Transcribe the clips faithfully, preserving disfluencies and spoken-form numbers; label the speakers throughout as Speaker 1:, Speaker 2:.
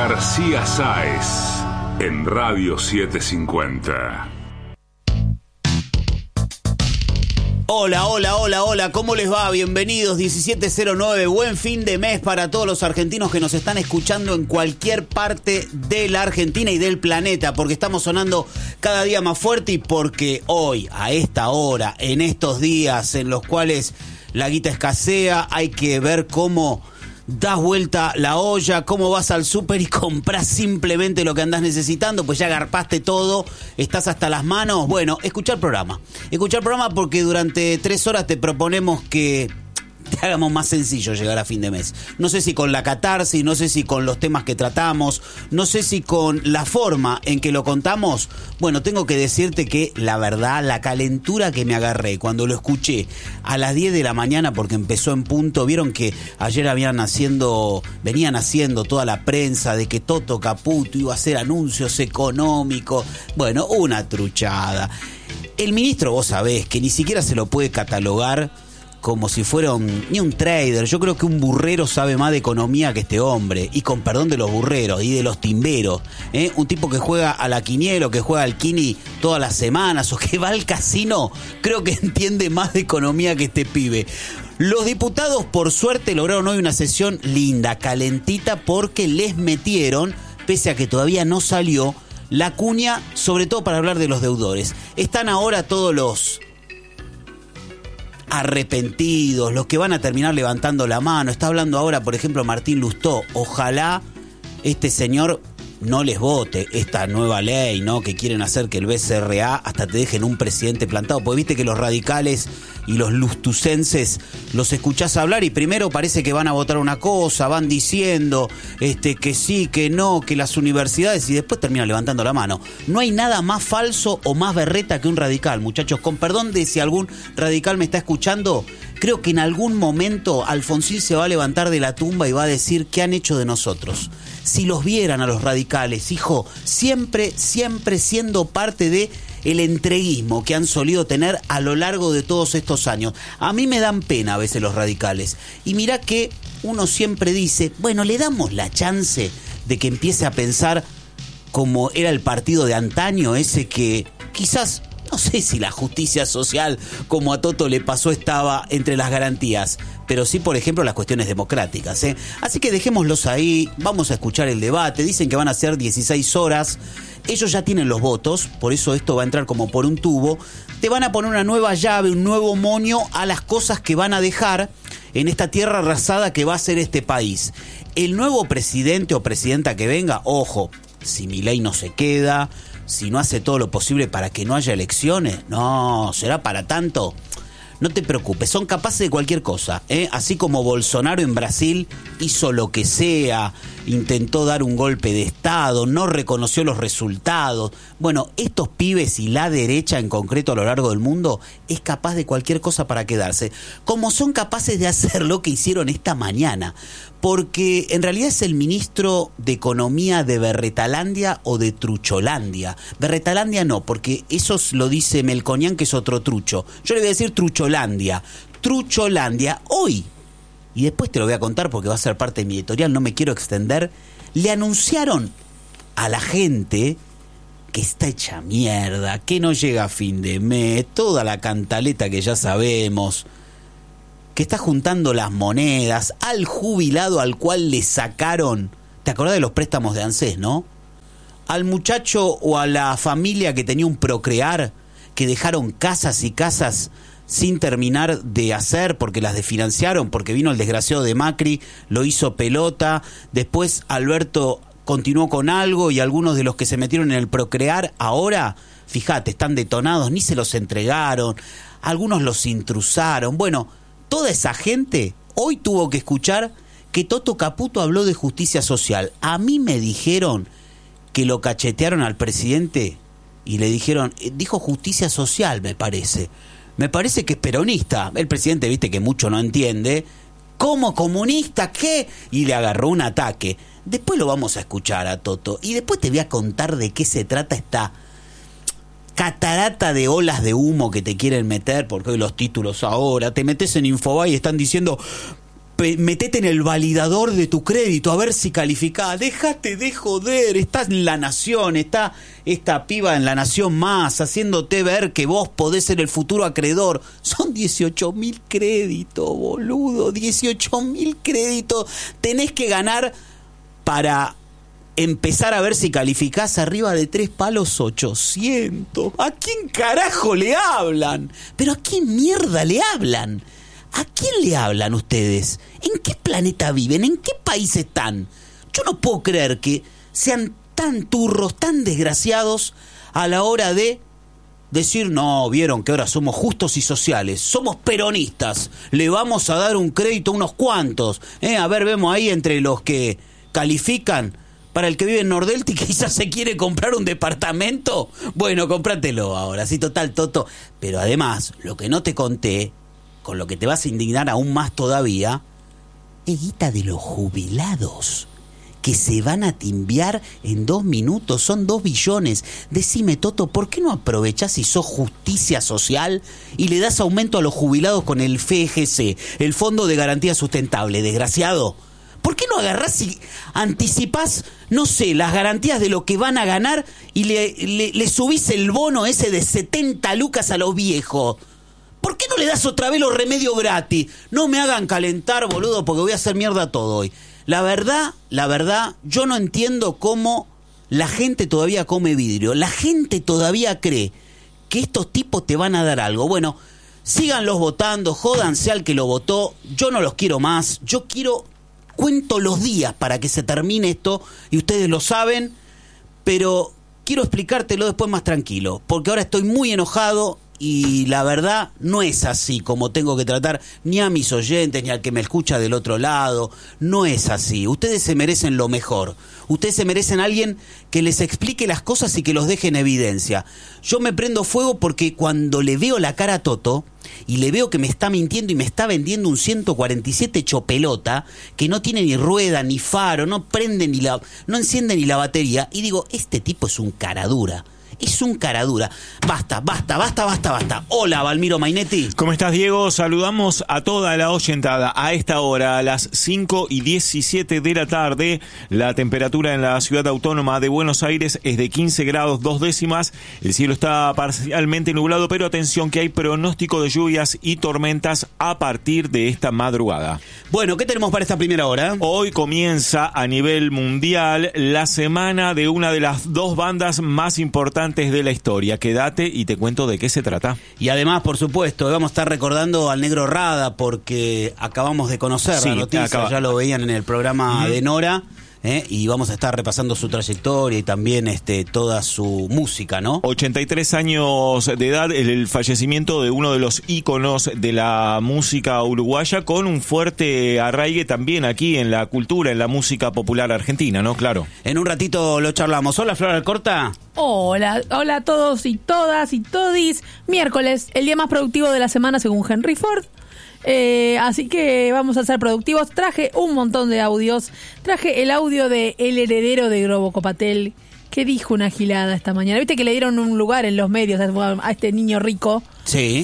Speaker 1: García Sáez en Radio setecientos cincuenta.
Speaker 2: Hola, hola, hola, hola, ¿cómo les va? Bienvenidos, diecisiete cero nueve, buen fin de mes para todos los argentinos que nos están escuchando en cualquier parte de la Argentina y del planeta, porque estamos sonando cada día más fuerte y porque hoy, a esta hora, en estos días en los cuales la guita escasea, hay que ver cómo das vuelta la olla, cómo vas al súper y compras simplemente lo que andás necesitando, pues ya garpaste todo, estás hasta las manos. Bueno, escuchar programa. Escuchar programa porque durante tres horas te proponemos que te hagamos más sencillo llegar a fin de mes. No sé si con la catarsis, no sé si con los temas que tratamos, no sé si con la forma en que lo contamos. Bueno, tengo que decirte que la verdad, la calentura que me agarré cuando lo escuché a las diez de la mañana, porque empezó en punto, vieron que ayer habían haciendo, venían haciendo toda la prensa de que Toto Caputo iba a hacer anuncios económicos. Bueno, una truchada. El ministro, vos sabés, que ni siquiera se lo puede catalogar como si fuera un, ni un trader. Yo creo que un burrero sabe más de economía que este hombre, y con perdón de los burreros y de los timberos, ¿eh? Un tipo que juega a la quiniela, o que juega al quini todas las semanas, o que va al casino, creo que entiende más de economía que este pibe. Los diputados, por suerte, lograron hoy una sesión linda, calentita, porque les metieron, pese a que todavía no salió, la cuña, sobre todo para hablar de los deudores. Están ahora todos los arrepentidos, los que van a terminar levantando la mano. Está hablando ahora, por ejemplo, Martín Lustó. Ojalá este señor no les vote esta nueva ley, ¿no?, que quieren hacer que el B C R A hasta te dejen un presidente plantado. Porque viste que los radicales y los lustucenses los escuchás hablar y primero parece que van a votar una cosa, van diciendo este que sí, que no, que las universidades, y después terminan levantando la mano. No hay nada más falso o más berreta que un radical, muchachos. Con perdón de si algún radical me está escuchando, creo que en algún momento Alfonsín se va a levantar de la tumba y va a decir qué han hecho de nosotros. Si los vieran a los radicales, hijo, siempre, siempre siendo parte de el entreguismo que han solido tener a lo largo de todos estos años. A mí me dan pena a veces los radicales. Y mirá que uno siempre dice, bueno, le damos la chance de que empiece a pensar como era el partido de antaño, ese que quizás, no sé si la justicia social, como a Toto le pasó, estaba entre las garantías, pero sí, por ejemplo, las cuestiones democráticas, ¿eh? Así que dejémoslos ahí, vamos a escuchar el debate. Dicen que van a ser dieciséis horas. Ellos ya tienen los votos, por eso esto va a entrar como por un tubo. Te van a poner una nueva llave, un nuevo moño a las cosas que van a dejar en esta tierra arrasada que va a ser este país. El nuevo presidente o presidenta que venga, ojo, si Milei no se queda, si no hace todo lo posible para que no haya elecciones, no, será para tanto. No te preocupes, son capaces de cualquier cosa, ¿eh? Así como Bolsonaro en Brasil hizo lo que sea, intentó dar un golpe de Estado, no reconoció los resultados. Bueno, estos pibes y la derecha en concreto a lo largo del mundo es capaz de cualquier cosa para quedarse, como son capaces de hacer lo que hicieron esta mañana, porque en realidad es el ministro de Economía de Berretalandia o de Trucholandia. Berretalandia no, porque eso lo dice Melconian, que es otro trucho. Yo le voy a decir Trucholandia. Trucholandia, hoy, y después te lo voy a contar porque va a ser parte de mi editorial, no me quiero extender, le anunciaron a la gente que está hecha mierda, que no llega a fin de mes, toda la cantaleta que ya sabemos, que está juntando las monedas, al jubilado al cual le sacaron, ¿te acordás de los préstamos de ANSES, no? Al muchacho o a la familia que tenía un procrear, que dejaron casas y casas sin terminar de hacer porque las desfinanciaron, porque vino el desgraciado de Macri, lo hizo pelota, después Alberto continuó con algo y algunos de los que se metieron en el procrear ahora, fíjate, están detonados, ni se los entregaron, algunos los intrusaron. Bueno, toda esa gente hoy tuvo que escuchar que Toto Caputo habló de justicia social. A mí me dijeron que lo cachetearon al presidente y le dijeron, dijo justicia social, me parece. Me parece que es peronista. El presidente, viste que mucho no entiende. ¿Cómo comunista? ¿Qué? Y le agarró un ataque. Después lo vamos a escuchar a Toto. Y después te voy a contar de qué se trata esta catarata de olas de humo que te quieren meter, porque hoy los títulos ahora, te metes en Infobae y están diciendo pe- metete en el validador de tu crédito a ver si calificás. Déjate de joder, estás en La Nación, está esta piba en La Nación Más haciéndote ver que vos podés ser el futuro acreedor. Son dieciocho mil créditos, boludo, dieciocho mil créditos. Tenés que ganar para empezar a ver si calificás arriba de tres palos ochocientos. ¿A quién carajo le hablan? ¿Pero a quién mierda le hablan? ¿A quién le hablan ustedes? ¿En qué planeta viven? ¿En qué país están? Yo no puedo creer que sean tan turros, tan desgraciados a la hora de decir, no, vieron que ahora somos justos y sociales, somos peronistas, le vamos a dar un crédito a unos cuantos. ¿Eh? A ver, vemos ahí entre los que califican, para el que vive en Nordelta y quizás se quiere comprar un departamento, bueno, cómpratelo ahora, sí, total, Toto. Pero además, lo que no te conté, con lo que te vas a indignar aún más todavía, es guita de los jubilados, que se van a timbiar en dos minutos, son dos billones. Decime, Toto, ¿por qué no aprovechás si sos justicia social y le das aumento a los jubilados con el F G C, el Fondo de Garantía Sustentable, desgraciado? ¿Por qué no agarrás y anticipás, no sé, las garantías de lo que van a ganar y le, le, le subís el bono ese de setenta lucas a los viejos? ¿Por qué no le das otra vez los remedios gratis? No me hagan calentar, boludo, porque voy a hacer mierda todo hoy. La verdad, la verdad, yo no entiendo cómo la gente todavía come vidrio. La gente todavía cree que estos tipos te van a dar algo. Bueno, síganlos votando, jódanse al que lo votó. Yo no los quiero más. Yo quiero, cuento los días para que se termine esto, y ustedes lo saben, pero quiero explicártelo después más tranquilo, porque ahora estoy muy enojado. Y la verdad no es así como tengo que tratar ni a mis oyentes ni al que me escucha del otro lado. No es así. Ustedes se merecen lo mejor. Ustedes se merecen a alguien que les explique las cosas y que los deje en evidencia. Yo me prendo fuego porque cuando le veo la cara a Toto y le veo que me está mintiendo y me está vendiendo un ciento cuarenta y siete hecho pelota, que no tiene ni rueda ni faro, no prende ni la, no enciende ni la batería, y digo, este tipo es un caradura. Es un caradura. Basta, basta, basta, basta, basta. Hola, Valmiro Mainetti.
Speaker 3: ¿Cómo estás, Diego? Saludamos a toda la oyentada. A esta hora, a las cinco y diecisiete de la tarde, la temperatura en la ciudad autónoma de Buenos Aires es de quince grados dos décimas. El cielo está parcialmente nublado, pero atención que hay pronóstico de lluvias y tormentas a partir de esta madrugada.
Speaker 2: Bueno, ¿qué tenemos para esta primera hora?
Speaker 3: Hoy comienza a nivel mundial la semana de una de las dos bandas más importantes de la historia. Quédate y te cuento de qué se trata.
Speaker 2: Y además, por supuesto, vamos a estar recordando al Negro Rada porque acabamos de conocer sí, la noticia, acaba. Ya lo veían en el programa uh-huh. de Nora. ¿Eh? Y vamos a estar repasando su trayectoria y también este toda su música, ¿no?
Speaker 3: ochenta y tres años de edad, el, el fallecimiento de uno de los íconos de la música uruguaya, con un fuerte arraigue también aquí en la cultura, en la música popular argentina, ¿no? Claro.
Speaker 2: En un ratito lo charlamos. Hola, Flor Alcorta.
Speaker 4: Hola, hola a todos y todas y todis. Miércoles, el día más productivo de la semana según Henry Ford. Eh, así que vamos a ser productivos. Traje un montón de audios. Traje el audio de el heredero de Grobo Copatel, que dijo una gilada esta mañana. Viste que le dieron un lugar en los medios a este niño rico.
Speaker 2: Sí.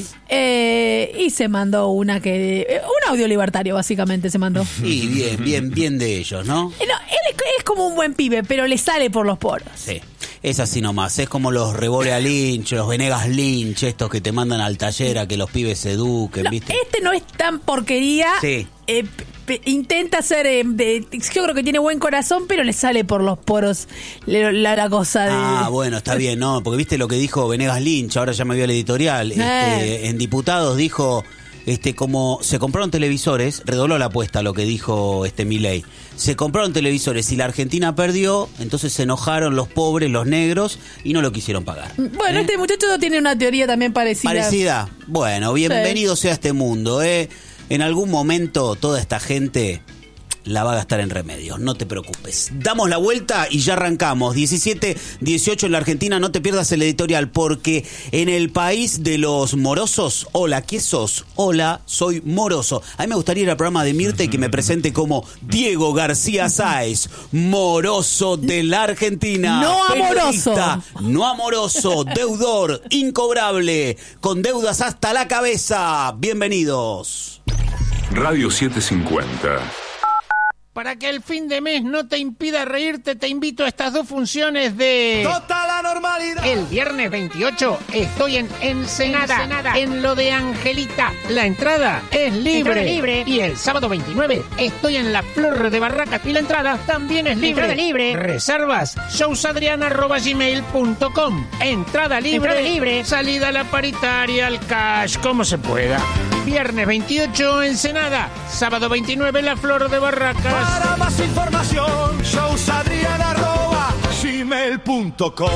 Speaker 4: Eh, y se mandó una que... Un audio libertario, básicamente, se mandó.
Speaker 2: Sí, bien, bien, bien de ellos, ¿no?
Speaker 4: No, él es, es como un buen pibe, pero le sale por los poros.
Speaker 2: Sí. Es así nomás, es como los Reborea Lynch, los Venegas Lynch, estos que te mandan al taller a que los pibes se eduquen,
Speaker 4: no,
Speaker 2: ¿viste?
Speaker 4: Este no es tan porquería.
Speaker 2: Sí.
Speaker 4: Eh, p- p- intenta ser eh, de, yo creo que tiene buen corazón, pero le sale por los poros la, la, la cosa de...
Speaker 2: Ah, bueno, está bien, ¿no? Porque viste lo que dijo Venegas Lynch, ahora ya me vio el editorial.
Speaker 4: Eh.
Speaker 2: Este, en Diputados dijo... Este, como se compraron televisores, redobló la apuesta lo que dijo este Milei. Se compraron televisores y la Argentina perdió, entonces se enojaron los pobres, los negros, y no lo quisieron pagar.
Speaker 4: Bueno,
Speaker 2: ¿Eh?
Speaker 4: este muchacho tiene una teoría también parecida.
Speaker 2: ¿Parecida? Bueno, bienvenido sí. sea este mundo, ¿eh? En algún momento toda esta gente la va a gastar en remedios, no te preocupes. Damos la vuelta y ya arrancamos. diecisiete dieciocho en la Argentina, no te pierdas el editorial, porque en el país de los morosos, hola, ¿qué sos? Hola, soy moroso. A mí me gustaría ir al programa de Mirta y que me presente como Diego García Sáez, moroso de la Argentina.
Speaker 4: No amoroso.
Speaker 2: No amoroso, deudor, incobrable, con deudas hasta la cabeza. Bienvenidos.
Speaker 1: Radio setecientos cincuenta.
Speaker 5: Para que el fin de mes no te impida reírte, te invito a estas dos funciones de...
Speaker 6: ¡Total la normalidad!
Speaker 5: El viernes veintiocho estoy en Ensenada, Ensenada, en lo de Angelita. La entrada es libre. Entrada libre. Y el sábado veintinueve estoy en la Flor de Barracas y la entrada también es libre. Entrada libre. Reservas showsadrian arroba gmail punto com. Entrada libre. Entrada libre. Salida a la paritaria, al cash, como se pueda. Viernes veintiocho, Ensenada. Sábado veintinueve, la Flor de Barracas.
Speaker 6: Para más información, showsadrian arroba gmail punto com.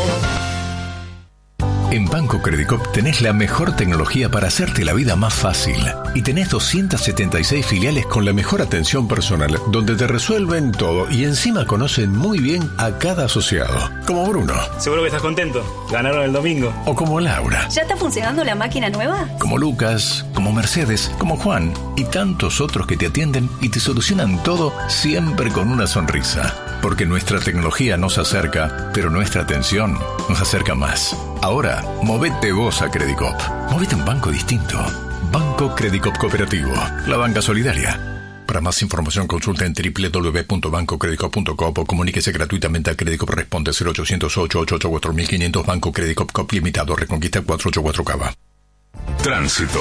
Speaker 7: En Banco Credicop tenés la mejor tecnología para hacerte la vida más fácil. Y tenés doscientas setenta y seis filiales con la mejor atención personal, donde te resuelven todo y encima conocen muy bien a cada asociado. Como Bruno.
Speaker 8: Seguro que estás contento. Ganaron el domingo.
Speaker 7: O como Laura.
Speaker 9: ¿Ya está funcionando la máquina nueva?
Speaker 7: Como Lucas, como Mercedes, como Juan y tantos otros que te atienden y te solucionan todo siempre con una sonrisa. Porque nuestra tecnología nos acerca, pero nuestra atención nos acerca más. Ahora, movete vos a Credicop. Movete a un banco distinto. Banco Credicop Cooperativo. La banca solidaria. Para más información consulta en doble u doble u doble u punto banco credicop punto com o comuníquese gratuitamente a Credicop. Responde cero ochocientos ocho ocho ocho cuatro mil quinientos. Banco Credicop Cop Limitado. Reconquista cuatrocientos ochenta y cuatro Cava.
Speaker 1: Tránsito.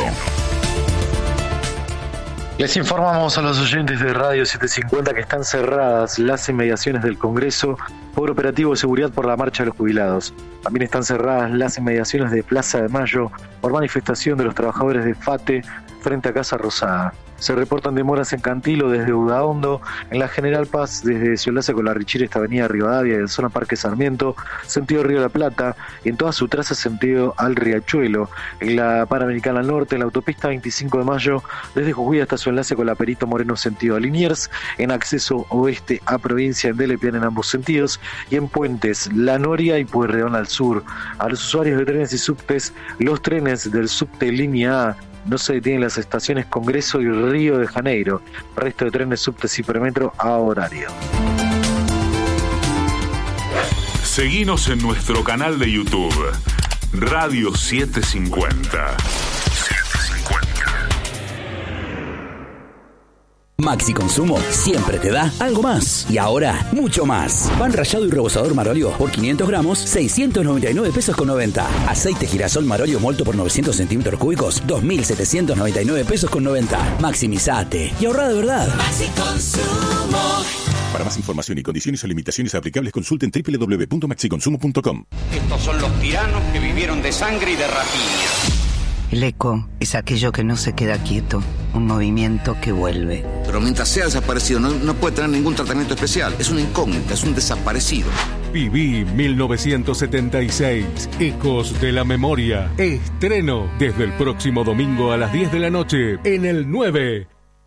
Speaker 10: Les informamos a los oyentes de Radio setecientos cincuenta que están cerradas las inmediaciones del Congreso por operativo de seguridad por la marcha de los jubilados. También están cerradas las inmediaciones de Plaza de Mayo por manifestación de los trabajadores de FATE frente a Casa Rosada. Se reportan demoras en Cantilo desde Udaondo, en la General Paz desde Ciolace con la Richiri esta avenida Rivadavia y en zona Parque Sarmiento, sentido Río de la Plata, y en toda su traza sentido al Riachuelo, en la Panamericana Norte, en la autopista veinticinco de mayo, desde Jujuy hasta su enlace con la Perito Moreno sentido a Liniers, en acceso oeste a provincia de Lepian en ambos sentidos, y en Puentes, La Noria y Pueyrredón al sur. A los usuarios de trenes y subtes, los trenes del subte línea A no se detienen las estaciones Congreso y Río de Janeiro. Resto de trenes, subtes y premetro a horario.
Speaker 1: Seguinos en nuestro canal de YouTube, Radio setecientos cincuenta.
Speaker 11: Maxi Consumo siempre te da algo más. Y ahora, mucho más. Pan rallado y rebozador Marolio por quinientos gramos, seiscientos noventa y nueve pesos con noventa. Aceite girasol Marolio molto por novecientos centímetros cúbicos, dos mil setecientos noventa y nueve pesos con noventa. Maximizate y ahorra de verdad. Maxi Consumo.
Speaker 12: Para más información y condiciones o limitaciones aplicables, consulten doble u doble u doble u punto maxi consumo punto com.
Speaker 13: Estos son los tiranos que vivieron de sangre y de rapiña.
Speaker 14: El eco es aquello que no se queda quieto, un movimiento que vuelve.
Speaker 15: Pero mientras sea desaparecido, no, no puede tener ningún tratamiento especial. Es una incógnita, es un desaparecido.
Speaker 16: Viví mil novecientos setenta y seis, Ecos de la Memoria. Estreno desde el próximo domingo a las diez de la noche en el nueve.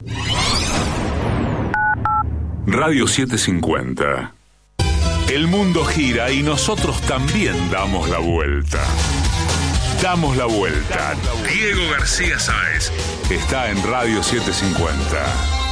Speaker 1: Radio setecientos cincuenta. El mundo gira y nosotros también damos la vuelta. Damos la vuelta. Diego García Sáez está en Radio setecientos cincuenta.